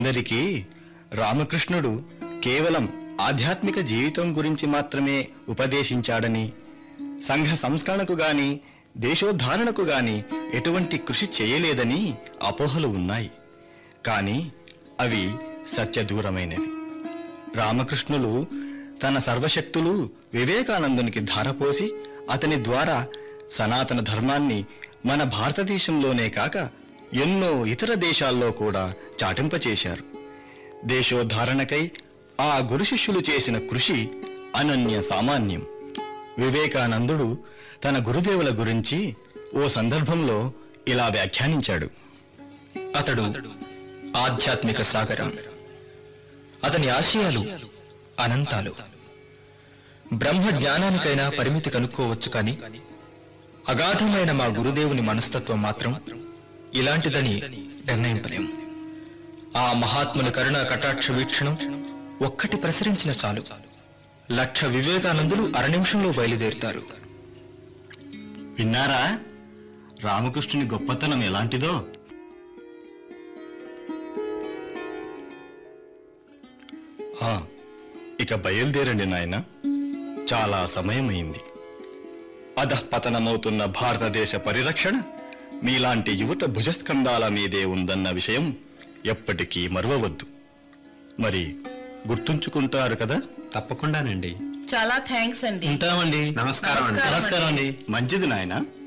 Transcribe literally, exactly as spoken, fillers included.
అందరికీ రామకృష్ణుడు కేవలం ఆధ్యాత్మిక జీవితం గురించి మాత్రమే ఉపదేశించాడని, సంఘ సంస్కరణకు గాని దేశోద్ధారణకు గాని ఎటువంటి కృషి చేయలేదని అపోహలు ఉన్నాయి. కానీ అవి సత్యదూరమైనవి. రామకృష్ణులు తన సర్వశక్తులు వివేకానందునికి ధారపోసి అతని ద్వారా సనాతన ధర్మాన్ని మన భారతదేశంలోనే కాక ఎన్నో ఇతర దేశాల్లో కూడా చాటింపచేశారు. దేశోద్ధారణకై ఆ గురు శిష్యులు చేసిన కృషి అనన్య సామాన్యం. వివేకానందుడు తన గురుదేవుల గురించి ఓ సందర్భంలో ఇలా వ్యాఖ్యానించాడు. అతడు ఆధ్యాత్మిక సాగరం. అతని ఆశయాలు అనంతాలు. బ్రహ్మ జ్ఞానానికైనా పరిమితి కనుక్కోవచ్చు, కానీ అగాధమైన మా గురుదేవుని మనస్తత్వం మాత్రం ఇలాంటిదని నిర్ణయింపలేం. ఆ మహాత్ముల కరుణా కటాక్ష వీక్షణం ఒక్కటి ప్రసరించిన చాలు, లక్ష వివేకానందులు అర నిమిషంలో బయలుదేరుతారు. విన్నారా రామకృష్ణుని గొప్పతనం ఎలాంటిదో? ఇక బయలుదేరండి నాయన, చాలా సమయమైంది. అధఃపతనమవుతున్న భారతదేశ పరిరక్షణ మీలాంటి యువత భుజస్కంధాల మీదే ఉందన్న విషయం ఎప్పటికీ మరువవద్దు. మరి గుర్తుంచుకుంటారు కదా? తప్పకుండానండి. చాలా థ్యాంక్స్ అండి. ఉంటామండి. నమస్కారం అండి. నమస్కారం అండి. మంచిది నాయన.